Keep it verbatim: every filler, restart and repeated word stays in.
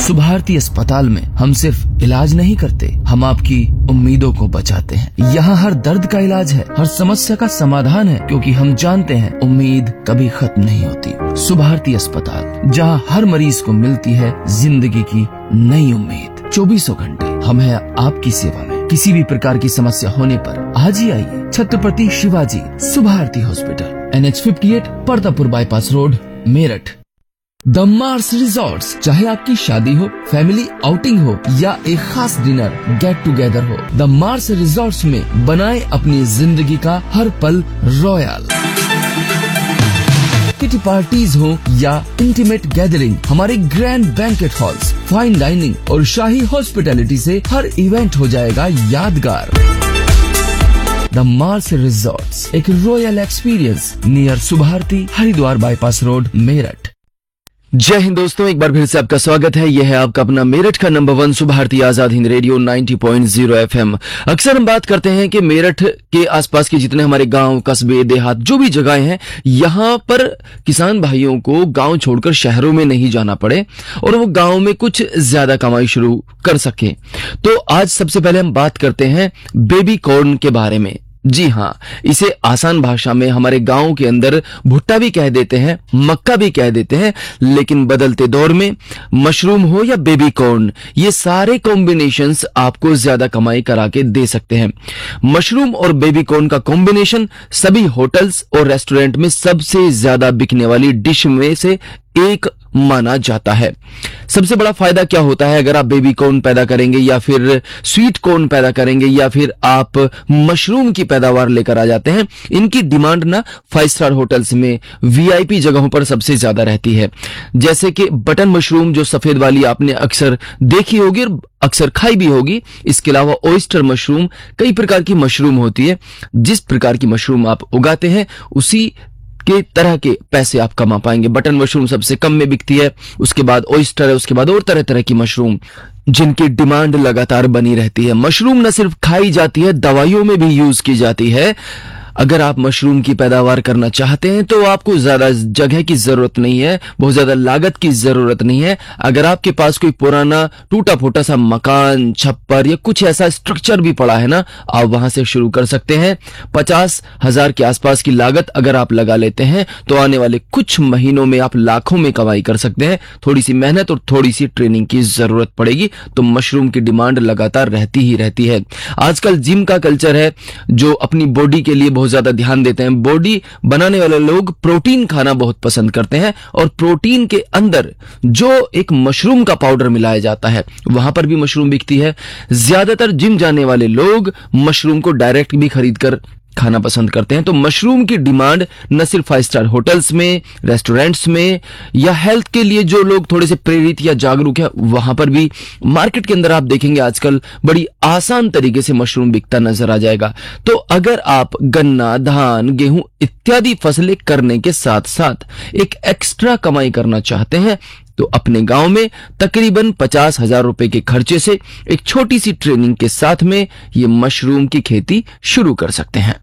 सुभारती अस्पताल में हम सिर्फ इलाज नहीं करते, हम आपकी उम्मीदों को बचाते हैं। यहाँ हर दर्द का इलाज है, हर समस्या का समाधान है, क्योंकि हम जानते हैं उम्मीद कभी खत्म नहीं होती। सुभारती अस्पताल, जहाँ हर मरीज को मिलती है जिंदगी की नई उम्मीद। चौबीसों घंटे हम हैं आपकी सेवा में। किसी भी प्रकार की समस्या होने पर आज ही आइए Chhatrapati Shivaji Subharti hospital, N H fifty eight, Partapur bypass road, Meerut. The Mars resorts, चाहे आपकी शादी हो, फैमिली आउटिंग हो या एक खास डिनर गेट टुगेदर हो, द मार्स रिजॉर्ट्स में बनाए अपनी जिंदगी का हर पल रॉयल। किटी पार्टीज हो या इंटीमेट गैदरिंग, हमारे grand banquet halls, fine dining और शाही हॉस्पिटैलिटी से हर इवेंट हो जाएगा यादगार। द मार्स रिजॉर्ट्स, एक royal experience near Subharti, Haridwar bypass road, Meerut. जय हिंद दोस्तों, एक बार फिर से आपका स्वागत है। यह है आपका अपना मेरठ का number one Subharti Azad Hind radio ninety point zero FM. अक्सर हम बात करते हैं कि मेरठ के आसपास के जितने हमारे गांव, कस्बे, देहात, जो भी जगहें हैं, यहाँ पर किसान भाइयों को गांव छोड़कर शहरों में नहीं जाना पड़े और वो गांव में कुछ ज्यादा कमाई शुरू कर सके। तो आज सबसे पहले हम बात करते हैं बेबी कॉर्न के बारे में। जी हाँ, इसे आसान भाषा में हमारे गांव के अंदर भुट्टा भी कह देते हैं, मक्का भी कह देते हैं, लेकिन बदलते दौर में मशरूम हो या बेबी कॉर्न, ये सारे कॉम्बिनेशंस आपको ज्यादा कमाई करा के दे सकते हैं। मशरूम और बेबी कॉर्न का कॉम्बिनेशन सभी होटल्स और रेस्टोरेंट में सबसे ज्यादा बिकने वाली डिश में से एक माना जाता है। सबसे बड़ा फायदा क्या होता है अगर आप बेबी कॉर्न पैदा करेंगे या फिर स्वीट कॉर्न पैदा करेंगे या फिर आप मशरूम की पैदावार लेकर आ जाते हैं, इनकी डिमांड ना फाइव स्टार होटल्स में वीआईपी जगहों पर सबसे ज्यादा रहती है। जैसे कि बटन मशरूम, जो सफेद वाली आपने अक्सर देखी होगी और अक्सर खाई भी होगी। इसके अलावा ऑयस्टर मशरूम, कई प्रकार की मशरूम होती है। जिस प्रकार की मशरूम आप उगाते हैं उसी के तरह के पैसे आप कमा पाएंगे। बटन मशरूम सबसे कम में बिकती है, उसके बाद ऑयस्टर है, उसके बाद और तरह तरह की मशरूम जिनकी डिमांड लगातार बनी रहती है। मशरूम न सिर्फ खाई जाती है, दवाइयों में भी यूज की जाती है। अगर आप मशरूम की पैदावार करना चाहते हैं तो आपको ज्यादा जगह की जरूरत नहीं है, बहुत ज्यादा लागत की जरूरत नहीं है। अगर आपके पास कोई पुराना टूटा फूटा सा मकान, छप्पर या कुछ ऐसा स्ट्रक्चर भी पड़ा है ना, आप वहां से शुरू कर सकते हैं। पचास हजार के आसपास की लागत अगर आप लगा लेते हैं तो आने वाले कुछ महीनों में आप लाखों में कमाई कर सकते हैं। थोड़ी सी मेहनत और थोड़ी सी ट्रेनिंग की जरूरत पड़ेगी, तो मशरूम की डिमांड लगातार रहती ही रहती है। आजकल जिम का कल्चर है, जो अपनी बॉडी के लिए बहुत ज्यादा ध्यान देते हैं। बॉडी बनाने वाले लोग प्रोटीन खाना बहुत पसंद करते हैं और प्रोटीन के अंदर जो एक मशरूम का पाउडर मिलाया जाता है, वहां पर भी मशरूम बिकती है। ज्यादातर जिम जाने वाले लोग मशरूम को डायरेक्ट भी खरीदकर खाना पसंद करते हैं। तो मशरूम की डिमांड न सिर्फ फाइव स्टार होटल्स में, रेस्टोरेंट्स में, या हेल्थ के लिए जो लोग थोड़े से प्रेरित या जागरूक है, वहां पर भी मार्केट के अंदर आप देखेंगे आजकल बड़ी आसान तरीके से मशरूम बिकता नजर आ जाएगा। तो अगर आप गन्ना, धान, गेहूं इत्यादि फसलें करने के साथ साथ एक एक्स्ट्रा कमाई करना चाहते हैं तो अपने गांव में तकरीबन पचास हजार रुपए के खर्चे से एक छोटी सी ट्रेनिंग के साथ में ये मशरूम की खेती शुरू कर सकते हैं।